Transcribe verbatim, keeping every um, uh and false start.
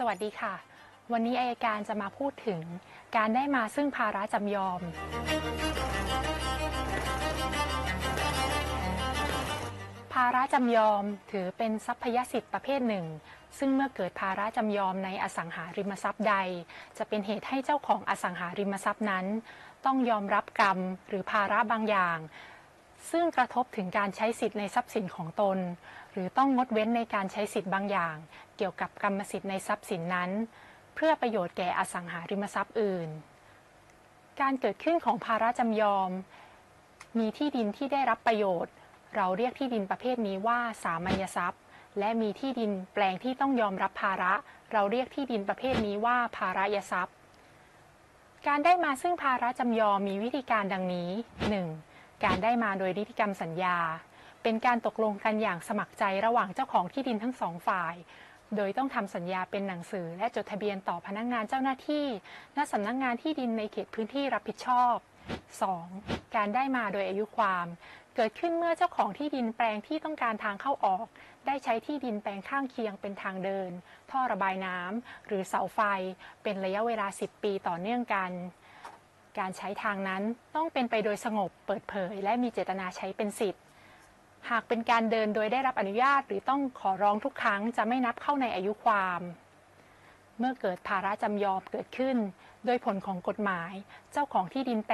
วัสดีค่ะวันนี้อัยการจะมาพูดถึงการได้มาซึ่งภาระจำยอมภาระจำยอมถือเป็นทรัพยสิทธิ์ประเภทหนึ่งซึ่งเมื่อเกิดภาระจำยอมในอสังหาริมทรัพย์ใดจะเป็นเหตุให้เจ้าของอสังหาริมทรัพย์นั้นต้องยอมรับกรรมหรือภาระบางอย่างซึ่งกระทบถึงการใช้สิทธิในทรัพย์สินของตนหรือต้องงดเว้นในการใช้สิทธิ์บางอย่างเกี่ยวกับกรรมสิทธิ์ในทรัพย์สินนั้นเพื่อประโยชน์แก่อสังหาริมทรัพย์อื่นการเกิดขึ้นของภาระจำยอมมีที่ดินที่ได้รับประโยชน์เราเรียกที่ดินประเภทนี้ว่าสามัญทรัพย์และมีที่ดินแปลงที่ต้องยอมรับภาระเราเรียกที่ดินประเภทนี้ว่าภาระยทรัพย์การได้มาซึ่งภาระจำยอมมีวิธีการดังนี้ หนึ่ง. การได้มาโดยนิติกรรมสัญญาเป็นการตกลงกันอย่างสมัครใจระหว่างเจ้าของที่ดินทั้งสองฝ่ายโดยต้องทำสัญญาเป็นหนังสือและจดทะเบียนต่อพนักงานเจ้าหน้าที่ณสำนักงานที่ดินในเขตพื้นที่รับผิดชอบ สอง. การได้มาโดยอายุความเกิดขึ้นเมื่อเจ้าของที่ดินแปลงที่ต้องการทางเข้าออกได้ใช้ที่ดินแปลงข้างเคียงเป็นทางเดินท่อระบายน้ำหรือเสาไฟเป็นระยะเวลาสิบปีต่อเนื่องกันการใช้ทางนั้นต้องเป็นไปโดยสงบเปิดเผยและมีเจตนาใช้เป็นสิทธิ์หากเป็นการเดินโดยได้รับอนุญาตหรือต้องขอร้องทุกครั้งจะไม่นับเข้าในอายุความเมื่อเกิดภาระจำยอมเกิดขึ้นโดยผลของกฎหมายเจ้าของที่ดิน